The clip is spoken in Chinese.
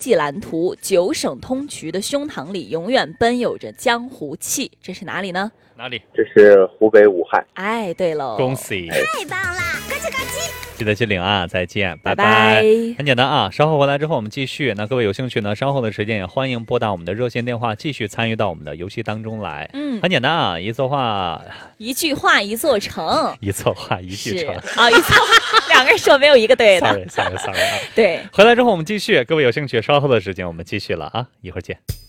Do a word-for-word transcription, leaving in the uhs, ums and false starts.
际蓝图，九省通衢的胸膛里永远奔有着江湖气。这是哪里呢？ 哪里？ 这是湖北武汉。 哎，对喽， 恭喜！ 太棒了，咯叽咯叽。 记得去领啊！再见，拜拜拜。 很简单啊，稍后回来之后我们继续。那各位有兴趣呢，稍后的时间也欢迎拨打我们的热线电话，继续参与到我们的游戏当中来。 嗯， 很简单啊，一座话， 一句话一座城， 一座话一句成啊，一座话，两个人说没有一个对的。 sorry sorry sorry 啊。 对， 回来之后我们继续，各位有兴趣，稍后的时间我们继续了啊，一会儿见。